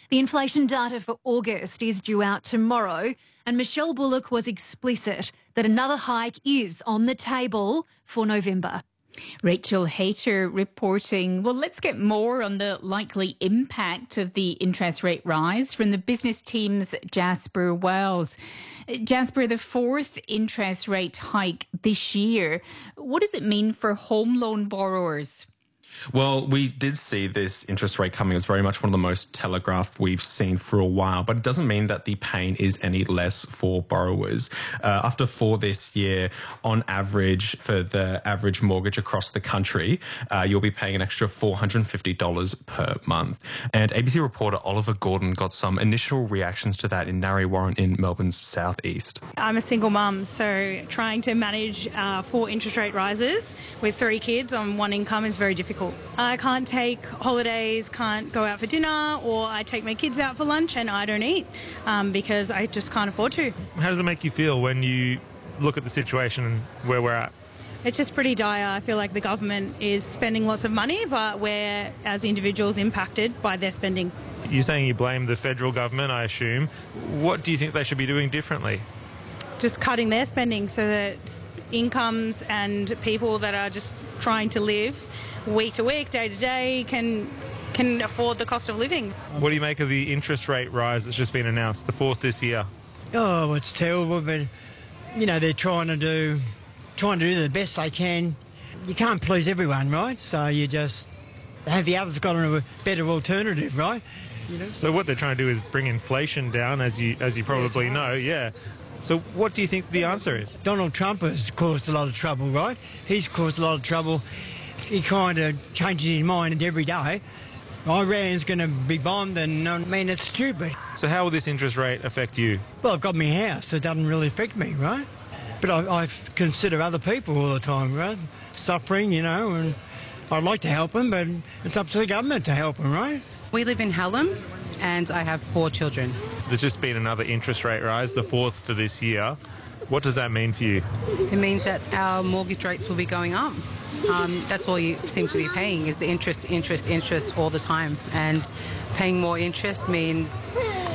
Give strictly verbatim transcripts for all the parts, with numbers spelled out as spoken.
The inflation data for August is due out tomorrow, and Michelle Bullock was explicit that another hike is on the table for November. Rachel Hayter reporting. Well, let's get more on the likely impact of the interest rate rise from the business team's Jasper Wells. Jasper, the fourth interest rate hike this year. What does it mean for home loan borrowers? Well, we did see this interest rate coming. It was very much one of the most telegraphed we've seen for a while, but it doesn't mean that the pain is any less for borrowers. Uh, after four this year, on average, for the average mortgage across the country, uh, you'll be paying an extra four hundred fifty dollars per month. And A B C reporter Oliver Gordon got some initial reactions to that in Narre Warren in Melbourne's southeast. I'm a single mum, so trying to manage uh, four interest rate rises with three kids on one income is very difficult. I can't take holidays, can't go out for dinner, or I take my kids out for lunch and I don't eat um, because I just can't afford to. How does it make you feel when you look at the situation and where we're at? It's just pretty dire. I feel like the government is spending lots of money, but we're, as individuals, impacted by their spending. You're saying you blame the federal government, I assume. What do you think they should be doing differently? Just cutting their spending so that incomes and people that are just trying to live week to week, day to day, can can afford the cost of living. What do you make of the interest rate rise that's just been announced, the fourth this year? Oh, it's terrible, but, you know, they're trying to do trying to do the best they can. You can't please everyone, right? So you just have the others got a better alternative, right? You know? So what they're trying to do is bring inflation down, as you as you probably yes, know, yeah. So what do you think the answer is? Donald Trump has caused a lot of trouble, right? He's caused a lot of trouble. He kind of changes his mind every day. Iran's going to be bombed, and I mean, it's stupid. So how will this interest rate affect you? Well, I've got my house, so it doesn't really affect me, right? But I, I consider other people all the time, right? Suffering, you know, and I'd like to help them, but it's up to the government to help them, right? We live in Hallam, and I have four children. There's just been another interest rate rise, the fourth for this year. What does that mean for you? It means that our mortgage rates will be going up. Um, that's all you seem to be paying is the interest, interest, interest all the time. And paying more interest means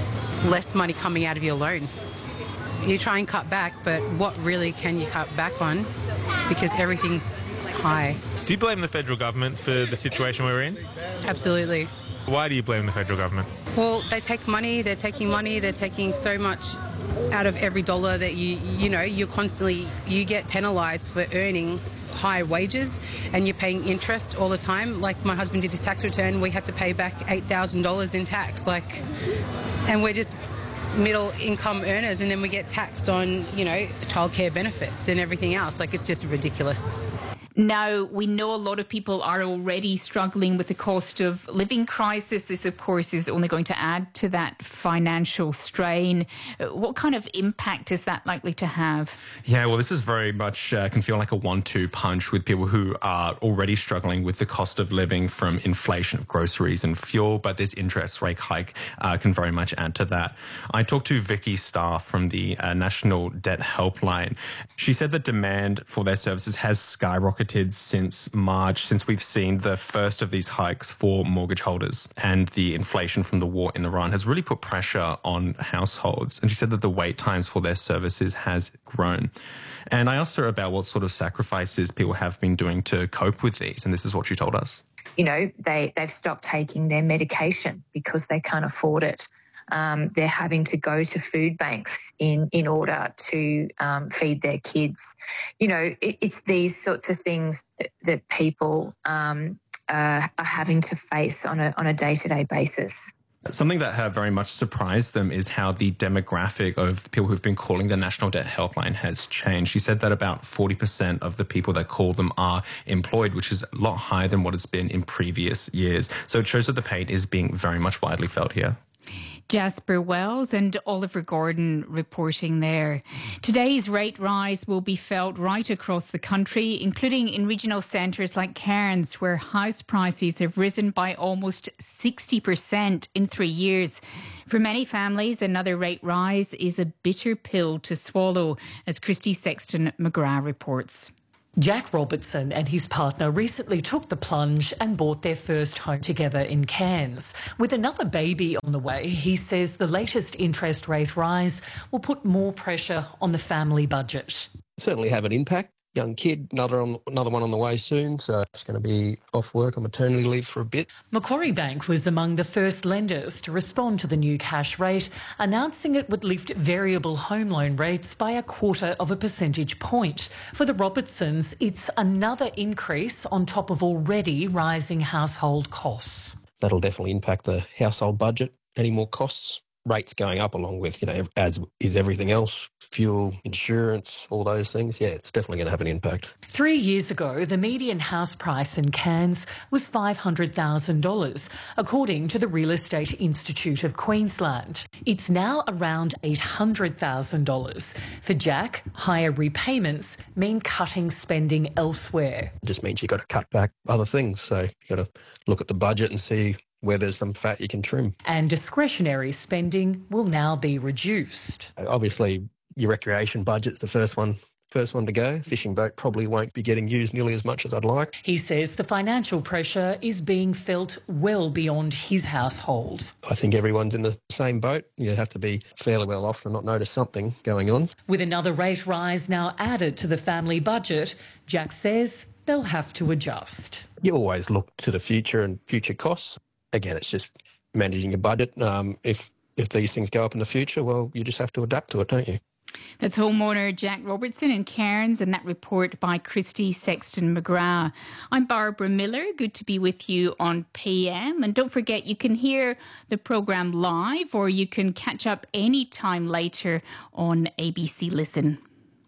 less money coming out of your loan. You try and cut back, but what really can you cut back on? Because everything's high. Do you blame the federal government for the situation we're in? Absolutely. Why do you blame the federal government? Well, they take money, they're taking money, they're taking so much out of every dollar that you, you know, you're constantly, you get penalised for earning high wages and you're paying interest all the time. Like my husband did his tax return, we had to pay back eight thousand dollars in tax. Like, and we're just middle income earners and then we get taxed on, you know, childcare benefits and everything else. Like, it's just ridiculous. Now, we know a lot of people are already struggling with the cost of living crisis. This, of course, is only going to add to that financial strain. What kind of impact is that likely to have? Yeah, well, this is very much uh, can feel like a one two punch with people who are already struggling with the cost of living from inflation of groceries and fuel, but this interest rate hike uh, can very much add to that. I talked to Vicky Starr from the uh, National Debt Helpline. She said that demand for their services has skyrocketed since March, since we've seen the first of these hikes for mortgage holders, and the inflation from the war in Iran has really put pressure on households. And she said that the wait times for their services has grown. And I asked her about what sort of sacrifices people have been doing to cope with these, and this is what she told us. You know, they, they've stopped taking their medication because they can't afford it. Um, they're having to go to food banks in, in order to um, feed their kids. You know, it, it's these sorts of things that, that people um, uh, are having to face on a on a day-to-day basis. Something that have very much surprised them is how the demographic of the people who've been calling the National Debt Helpline has changed. She said that about forty percent of the people that call them are employed, which is a lot higher than what it's been in previous years. So it shows that the pain is being very much widely felt here. Jasper Wells and Oliver Gordon reporting there. Today's rate rise will be felt right across the country, including in regional centres like Cairns, where house prices have risen by almost sixty percent in three years. For many families, another rate rise is a bitter pill to swallow, as Christy Sexton McGrath reports. Jack Robertson and his partner recently took the plunge and bought their first home together in Cairns. With another baby on the way, he says the latest interest rate rise will put more pressure on the family budget. Certainly have an impact. Young kid, another on, another one on the way soon, so it's going to be off work on maternity leave for a bit. Macquarie Bank was among the first lenders to respond to the new cash rate, announcing it would lift variable home loan rates by a quarter of a percentage point. For the Robertsons, it's another increase on top of already rising household costs. That'll definitely impact the household budget. Any more costs? Rates going up along with, you know, as is everything else, fuel, insurance, all those things. Yeah, it's definitely going to have an impact. Three years ago, the median house price in Cairns was five hundred thousand dollars, according to the Real Estate Institute of Queensland. It's now around eight hundred thousand dollars. For Jack, higher repayments mean cutting spending elsewhere. It just means you've got to cut back other things. So you've got to look at the budget and see where there's some fat you can trim. And discretionary spending will now be reduced. Obviously, your recreation budget's the first one first one to go. Fishing boat probably won't be getting used nearly as much as I'd like. He says the financial pressure is being felt well beyond his household. I think everyone's in the same boat. You have to be fairly well off to not notice something going on. With another rate rise now added to the family budget, Jack says they'll have to adjust. You always look to the future and future costs. Again, it's just managing your budget. Um, if if these things go up in the future, well, you just have to adapt to it, don't you? That's homeowner Jack Robertson in Cairns, and that report by Christy Sexton McGrath. I'm Barbara Miller. Good to be with you on P M. And don't forget, you can hear the programme live, or you can catch up any time later on A B C Listen.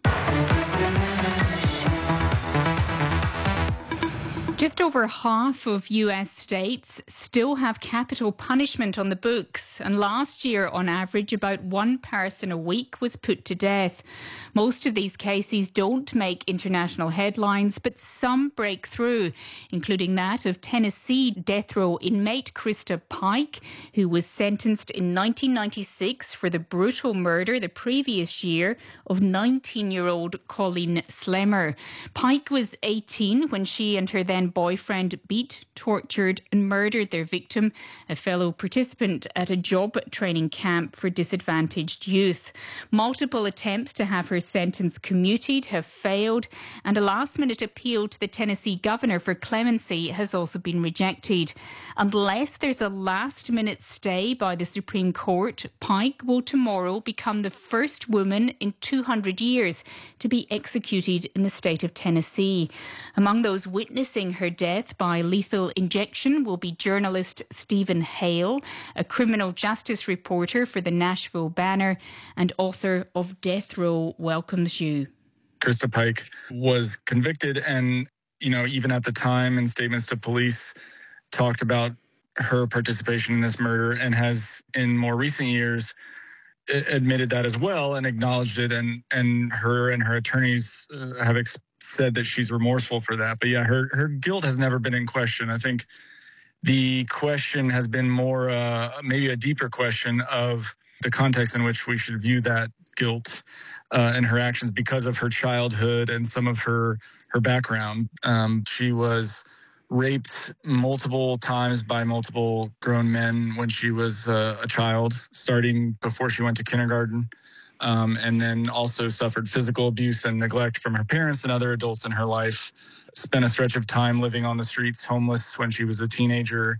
Just over half of U S states still have capital punishment on the books, and last year, on average, about one person a week was put to death. Most of these cases don't make international headlines, but some break through, including that of Tennessee death row inmate Krista Pike, who was sentenced in nineteen ninety-six for the brutal murder the previous year of nineteen-year-old Colleen Slemmer. Pike was eighteen when she and her then boyfriend beat, tortured and murdered their victim, a fellow participant at a job training camp for disadvantaged youth. Multiple attempts to have her sentence commuted have failed, and a last-minute appeal to the Tennessee governor for clemency has also been rejected. Unless there's a last-minute stay by the Supreme Court, Pike will tomorrow become the first woman in two hundred years to be executed in the state of Tennessee. Among those witnessing her death by lethal injection will be journalist Stephen Hale, a criminal justice reporter for the Nashville Banner and author of Death Row Welcomes You. Krista Pike was convicted, and, you know, even at the time in statements to police, talked about her participation in this murder, and has in more recent years admitted that as well and acknowledged it, and and her and her attorneys uh, have ex- said that she's remorseful for that. But yeah, her her guilt has never been in question. I think the question has been more uh, maybe a deeper question of the context in which we should view that guilt uh, and her actions because of her childhood and some of her her background. Um, she was raped multiple times by multiple grown men when she was uh, a child, starting before she went to kindergarten, um, and then also suffered physical abuse and neglect from her parents and other adults in her life. Spent a stretch of time living on the streets, homeless, when she was a teenager.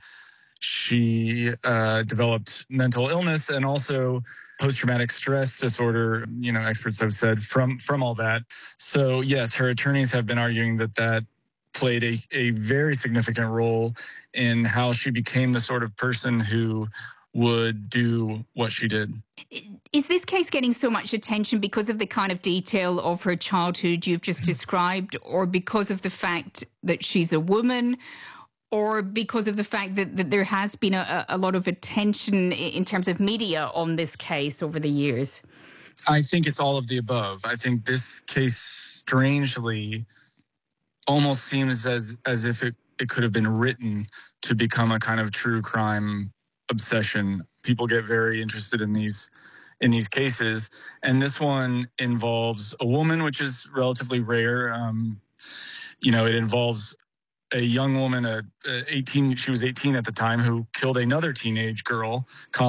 She uh, developed mental illness and also post-traumatic stress disorder, you know, experts have said, from, from all that. So, yes, her attorneys have been arguing that that played a, a very significant role in how she became the sort of person who would do what she did. Is this case getting so much attention because of the kind of detail of her childhood you've just described, or because of the fact that she's a woman, or because of the fact that, that there has been a, a lot of attention in terms of media on this case over the years? I think it's all of the above. I think this case, strangely, almost seems as as if it, it could have been written to become a kind of true crime obsession. People get very interested in these in these cases, and this one involves a woman, which is relatively rare. Um, you know, it involves a young woman, a, a eighteen, she was eighteen at the time, who killed another teenage girl,